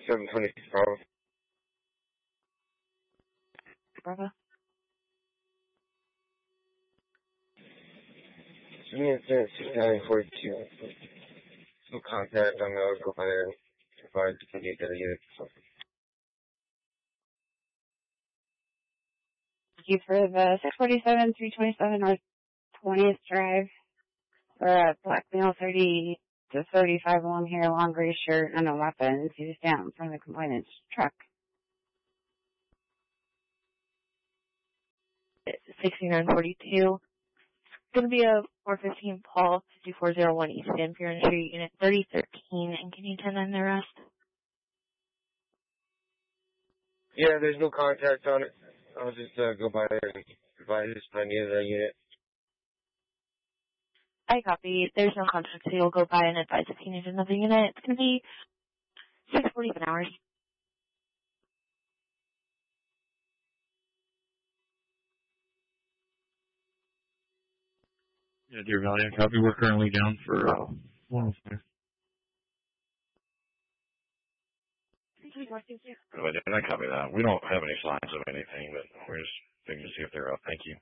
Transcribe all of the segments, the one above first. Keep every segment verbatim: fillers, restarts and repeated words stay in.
seven twenty Bravo. Bravo. Unit six nine forty-two. No contact. I'm going to go by there and provide the unit that I unit. Thank you for the six forty-seven, three twenty-seven North twentieth Drive for a black male thirty to thirty-five, long hair, long gray shirt, and no weapons. He was down in front of the complainant's truck. sixty-nine forty-two. It's going to be a four fifteen Paul, fifty-four oh one East Van Buren Street, Unit thirty thirteen, and can you attend on the rest? Yeah, there's no contact on it. I'll just uh, go by there and provide this by the other unit. I copy. There's no contact, so you'll go by and advise if you need another unit. It's going to be six forty-seven hours. Yeah, Deer Valley, I copy. We're currently down for uh, one oh five. Really, I copy that. We don't have any signs of anything, but we're just checking to see if they're up. Thank you.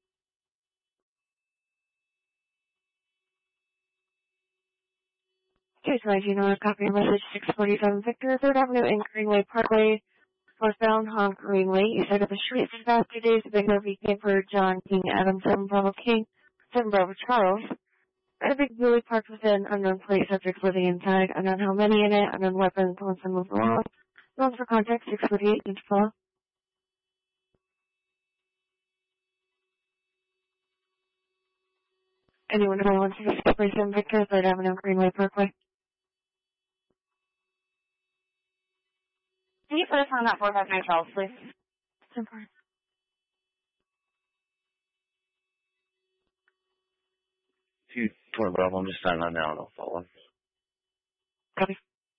Okay, so as you know, copy message six forty-seven Victor, third Avenue and Greenway Parkway, northbound Honk Greenway. You said of the street for the past two days, the big movie came for John King Adams, seven Bravo King, seven Bravo Charles. And a big buoy parked within, unknown plate subjects living inside, unknown how many in it, unknown weapons, once I move along. Known for contact, six forty-eight, inch fall. Anyone who wants to six forty-seven Victor, third Avenue, Greenway Parkway. Can you put us on that four five nine Charles, please? Simple. two twenty Bravo, I'm just signing on now and I'll follow. Copy.